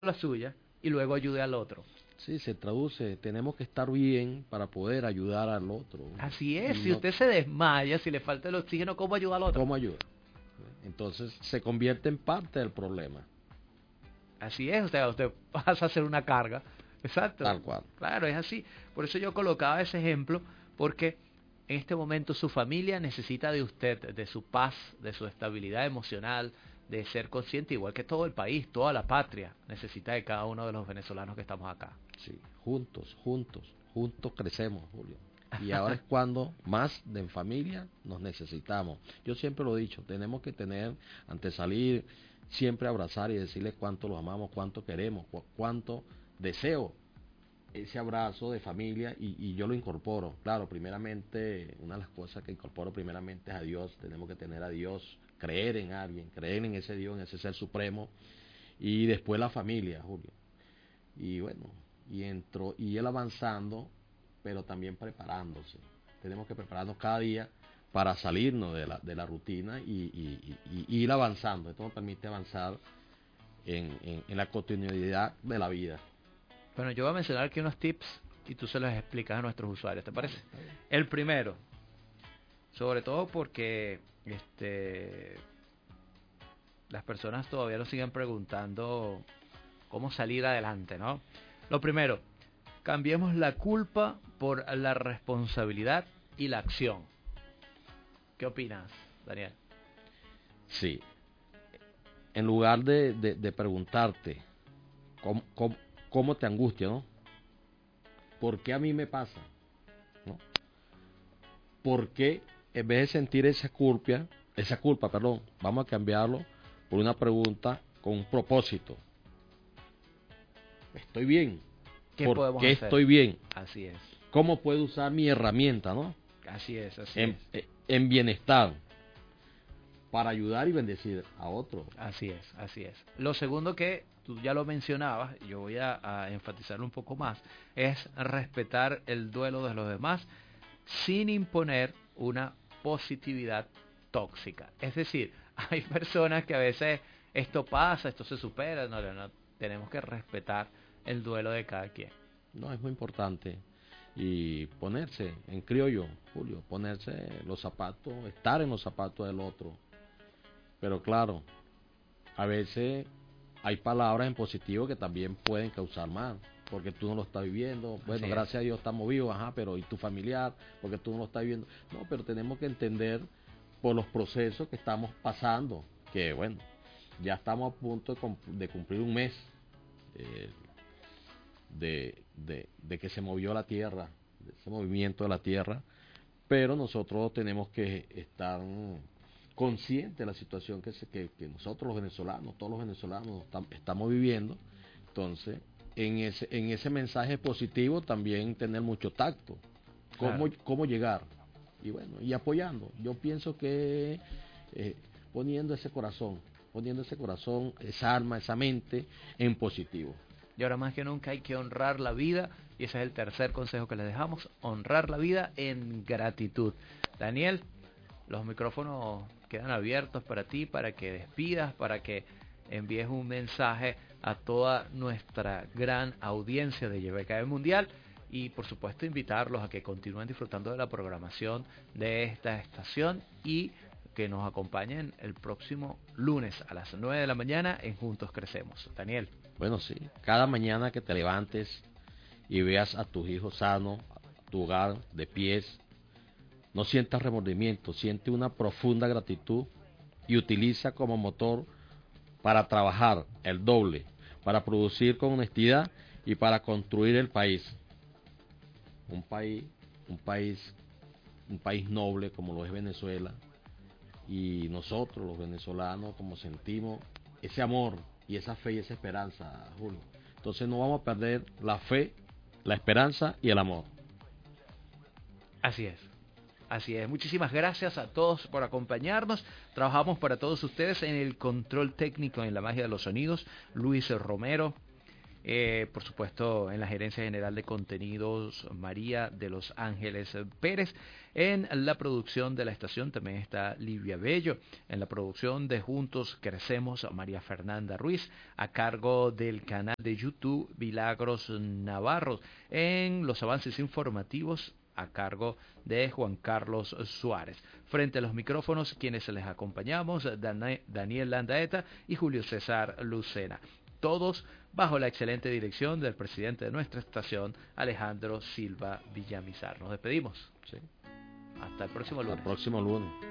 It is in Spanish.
la suya y luego ayude al otro. Sí, se traduce, tenemos que estar bien para poder ayudar al otro. Así es, si No, usted se desmaya, si le falta el oxígeno, ¿cómo ayuda al otro? ¿cómo ayuda? Entonces se convierte en parte del problema. Así es, usted pasa a ser una carga. Exacto. Tal cual. Claro, es así. Por eso yo colocaba ese ejemplo, porque en este momento su familia necesita de usted, de su paz, de su estabilidad emocional, de ser consciente, igual que todo el país, toda la patria, necesita de cada uno de los venezolanos que estamos acá. Sí, juntos crecemos, Julio. Y ahora es cuando más de en familia nos necesitamos. Yo siempre lo he dicho, tenemos que tener, antes de salir, siempre abrazar y decirles cuánto los amamos, cuánto queremos, cuánto deseo ese abrazo de familia y yo lo incorporo. Claro, primeramente, una de las cosas que incorporo primeramente es a Dios. Tenemos que tener a Dios, creer en alguien, creer en ese Dios, en ese ser supremo, y después la familia, Julio. Y bueno, y él avanzando, pero también preparándose. Tenemos que prepararnos cada día para salirnos de la rutina y ir avanzando. Esto nos permite avanzar en la continuidad de la vida. Bueno, yo voy a mencionar aquí unos tips y tú se los explicas a nuestros usuarios, ¿te parece? El primero, sobre todo porque las personas todavía nos siguen preguntando cómo salir adelante, ¿no? Lo primero, cambiemos la culpa por la responsabilidad y la acción. ¿Qué opinas, Daniel? Sí, en lugar de preguntarte cómo te angustia, ¿no? ¿Por qué a mí me pasa? ¿No? ¿Por qué en vez de sentir esa culpa, vamos a cambiarlo por una pregunta con un propósito? ¿Estoy bien? ¿Qué ¿Por podemos qué hacer? estoy bien? Así es. ¿Cómo puedo usar mi herramienta, no? Así es, así es. En bienestar para ayudar y bendecir a otro. Así es, así es. Lo segundo que tú ya lo mencionabas, yo voy a enfatizarlo un poco más, es respetar el duelo de los demás sin imponer una positividad tóxica. Es decir, hay personas que a veces esto pasa, esto se supera, no, tenemos que respetar el duelo de cada quien. No, es muy importante. Y ponerse en criollo, Julio, ponerse los zapatos, estar en los zapatos del otro. Pero claro, a veces hay palabras en positivo que también pueden causar mal, porque tú no lo estás viviendo. Bueno, gracias a Dios estamos vivos, pero ¿y tu familiar? Porque tú no lo estás viviendo. No, pero tenemos que entender por los procesos que estamos pasando, que bueno, ya estamos a punto de cumplir un mes de que se movió la tierra, de ese movimiento de la tierra, pero nosotros tenemos que estar conscientes de la situación que nosotros los venezolanos, todos los venezolanos estamos viviendo. Entonces, en ese mensaje positivo también tener mucho tacto, cómo llegar, y bueno, y apoyando. Yo pienso que poniendo ese corazón, esa alma, esa mente en positivo. Y ahora más que nunca hay que honrar la vida, y ese es el tercer consejo que les dejamos, honrar la vida en gratitud. Daniel, los micrófonos quedan abiertos para ti, para que despidas, para que envíes un mensaje a toda nuestra gran audiencia de YBKB Mundial y por supuesto invitarlos a que continúen disfrutando de la programación de esta estación y que nos acompañen el próximo lunes a las 9 de la mañana en Juntos Crecemos. Daniel. Bueno, sí, cada mañana que te levantes y veas a tus hijos sanos, a tu hogar de pies, no sientas remordimiento, siente una profunda gratitud y utiliza como motor para trabajar el doble, para producir con honestidad y para construir el país. Un país noble como lo es Venezuela, y nosotros los venezolanos como sentimos ese amor y esa fe y esa esperanza, Julio. Entonces no vamos a perder la fe, la esperanza y el amor. Así es. Así es, muchísimas gracias a todos por acompañarnos. Trabajamos para todos ustedes en el control técnico, en la magia de los sonidos, Luis Romero. Por supuesto, en la Gerencia General de Contenidos, María de los Ángeles Pérez. En la producción de la estación también está Livia Bello. En la producción de Juntos Crecemos, María Fernanda Ruiz. A cargo del canal de YouTube, Milagros Navarro. En los avances informativos, a cargo de Juan Carlos Suárez. Frente a los micrófonos, quienes les acompañamos, Daniel Landaeta y Julio César Lucena. Todos bajo la excelente dirección del presidente de nuestra estación, Alejandro Silva Villamizar. Nos despedimos. Sí. Hasta el próximo lunes. Hasta el próximo lunes.